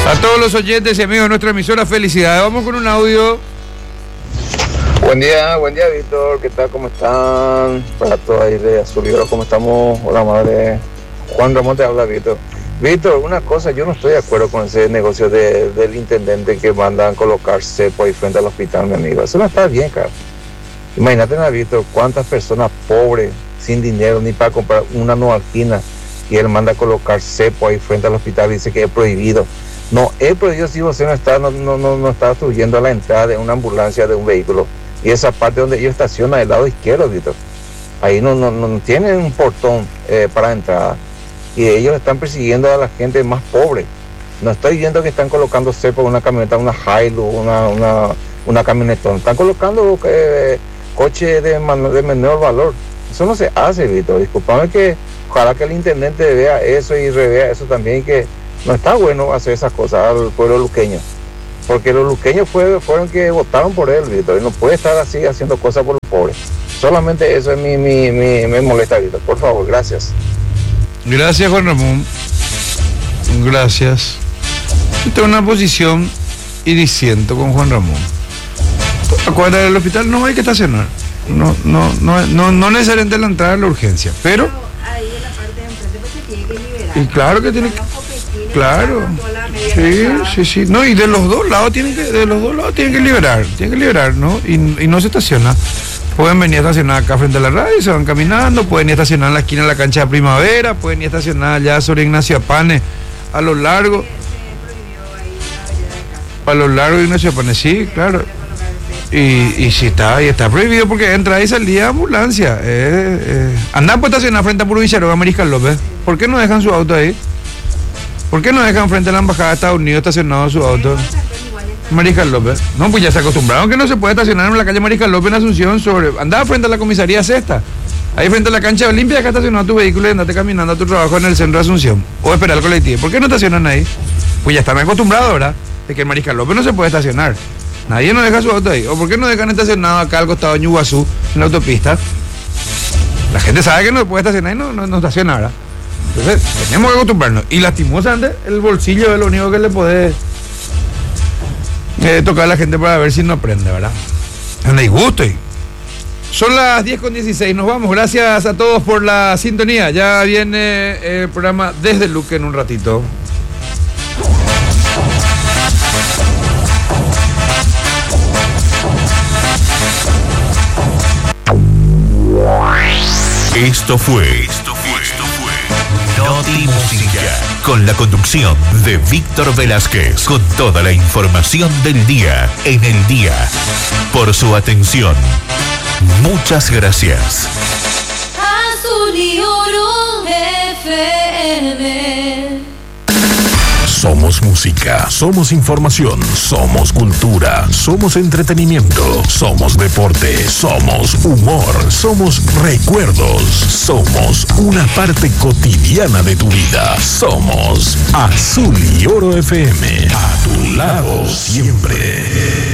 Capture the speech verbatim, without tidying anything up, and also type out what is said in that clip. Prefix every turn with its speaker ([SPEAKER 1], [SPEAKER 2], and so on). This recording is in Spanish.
[SPEAKER 1] A todos los oyentes y amigos de nuestra emisora, felicidades. Vamos con un audio.
[SPEAKER 2] Buen día, buen día, Víctor. ¿Qué tal? ¿Cómo están? Para todos ahí de Azul y Oro, ¿cómo estamos? Hola, madre. Juan Ramón te habla, Víctor. Víctor, una cosa, yo no estoy de acuerdo con ese negocio de, del intendente que mandan colocar cepo ahí frente al hospital, mi amigo. Eso no está bien, cara. Imagínate, Víctor, cuántas personas pobres, sin dinero, ni para comprar una novalgina, y él manda a colocar cepo ahí frente al hospital y dice que es prohibido. No, es prohibido si usted no está, no, no, no, no está obstruyendo a la entrada de una ambulancia, de un vehículo. Y esa parte donde ellos estacionan del lado izquierdo, Víctor. Ahí no, no, no tienen un portón eh, para entrada. Y ellos están persiguiendo a la gente más pobre. No estoy viendo que están colocando cepo en una camioneta, una Hilux, una, una, una camionetón. Están colocando eh, coches de, de menor valor. Eso no se hace, Víctor. Disculpame que ojalá que el intendente vea eso y revea eso también, y que no está bueno hacer esas cosas al pueblo luqueño, porque los luqueños fue, fueron que votaron por él, Víctor, y no puede estar así haciendo cosas por los pobres. Solamente eso es mi, mi, mi, me molesta, Víctor. Por favor, gracias.
[SPEAKER 1] Gracias, Juan Ramón. Gracias. Yo tengo una posición y disiento con Juan Ramón. A cuadra del hospital no hay que estacionar. No, no, no, no, no necesariamente la entrada de la urgencia, pero
[SPEAKER 3] ahí en la parte de enfrente pues se tiene que liberar.
[SPEAKER 1] Y claro que tiene que, claro, sí, sí, sí, no, y de los dos lados tienen que, de los dos lados tienen que liberar, tienen que liberar, ¿no? Y, y no se estaciona. Pueden venir a estacionar acá frente a la radio y se van caminando, pueden ir a estacionar en la esquina de la cancha de Primavera, pueden ir a estacionar allá sobre Ignacio Apane, a lo largo, a lo largo de Ignacio Apane, sí, claro. Y, y si está, y está prohibido porque entra y salía ambulancia. Eh, eh. Andan pues estacionar frente a Puruvicharova, Mariscal López. ¿Por qué no dejan su auto ahí? ¿Por qué no dejan frente a la embajada de Estados Unidos estacionado su auto? Mariscal López. No, pues ya se acostumbraron que no se puede estacionar en la calle Mariscal López en Asunción sobre. Andaba frente a la comisaría Cesta. Ahí frente a la cancha Olimpia, acá estacionado tu vehículo y andate caminando a tu trabajo en el centro de Asunción. O esperar al colectivo. ¿Por qué no estacionan ahí? Pues ya están acostumbrados, ¿verdad? De que en Mariscal López no se puede estacionar. Nadie nos deja su auto ahí. ¿O por qué no dejan estacionado acá al costado de Ñuguazú, en la autopista? La gente sabe que no se puede estacionar y no, no, no estaciona, ¿verdad? Entonces, tenemos que acostumbrarnos. Y lastimosamente, el bolsillo es lo único que le puede eh, tocar a la gente para ver si no aprende, ¿verdad? Es un disgusto. Y son las diez con dieciséis. Nos vamos. Gracias a todos por la sintonía. Ya viene el programa Desde Luque en un ratito.
[SPEAKER 4] Esto fue, esto fue, esto fue Noti Música, con la conducción de Víctor Velázquez, con toda la información del día en el día. Por su atención, muchas gracias.
[SPEAKER 5] Azul y Oro F M.
[SPEAKER 6] Somos música, somos información, somos cultura, somos entretenimiento, somos deporte, somos humor, somos recuerdos, somos una parte cotidiana de tu vida. Somos Azul y Oro F M, a tu lado siempre.